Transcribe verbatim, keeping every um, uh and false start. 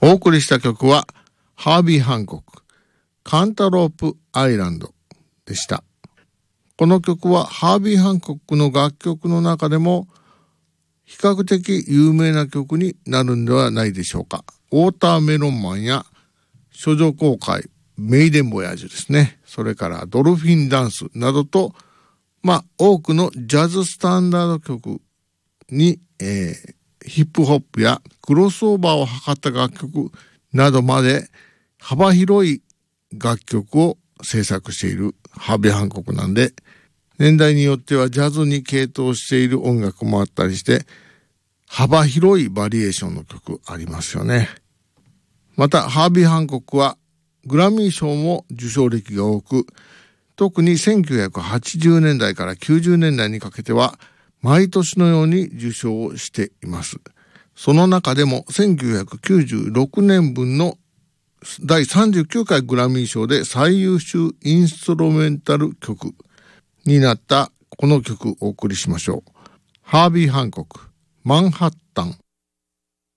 お送りした曲はハービー・ハンコック、カンタロープ・アイランドでした。この曲はハービー・ハンコックの楽曲の中でも比較的有名な曲になるんではないでしょうか。ウォーターメロンマンや処女航海、メイデンボヤージュですね。それからドルフィンダンスなどと、まあ多くのジャズスタンダード曲に、えー、ヒップホップやクロスオーバーを図った楽曲などまで幅広い楽曲を制作しているハービー・ハンコックなんで、年代によってはジャズに傾倒している音楽もあったりして、幅広いバリエーションの曲ありますよね。またハービー・ハンコックはグラミー賞も受賞歴が多く、特にせんきゅうひゃくはちじゅうねんだいからきゅうじゅうねんだいにかけては毎年のように受賞をしています。その中でもせんきゅうひゃくきゅうじゅうろくねんぶんのだいさんじゅうきゅうかいグラミー賞で最優秀インストロメンタル曲になったこの曲をお送りしましょう。ハービー・ハンコック、マンハッタン。